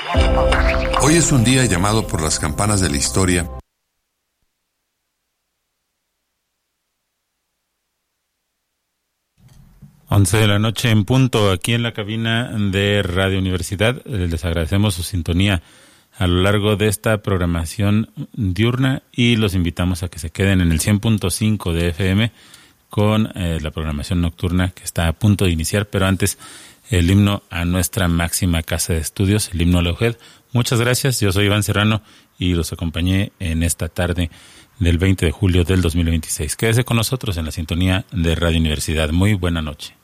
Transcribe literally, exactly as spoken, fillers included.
Hoy es un día llamado por las campanas de la historia. once de la noche en punto, aquí en la cabina de Radio Universidad. Les agradecemos su sintonía a lo largo de esta programación diurna y los invitamos a que se queden en el cien punto cinco de F M con eh, la programación nocturna que está a punto de iniciar, pero antes el himno a nuestra máxima casa de estudios, el himno a la U G E D. Muchas gracias, yo soy Iván Serrano y los acompañé en esta tarde del veinte de julio del dos mil veintiséis. Quédese con nosotros en la sintonía de Radio Universidad. Muy buena noche.